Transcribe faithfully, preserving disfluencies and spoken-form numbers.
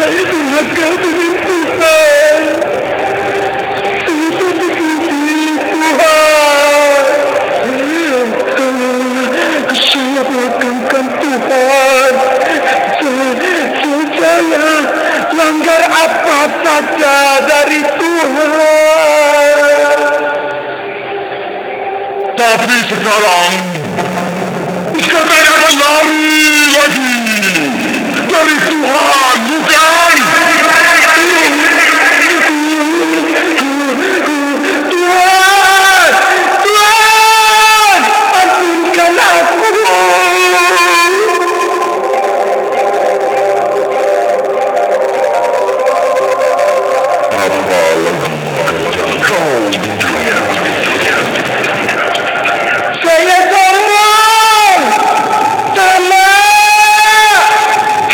durhaka dengan Tuhan. Saya dikritik Tuhan. Saya mengagungkan Tuhan. Saya, saya langgar apa saja dari Tuhan. Tapi sekarang, sekarang akan lari lagi dari Tuhan.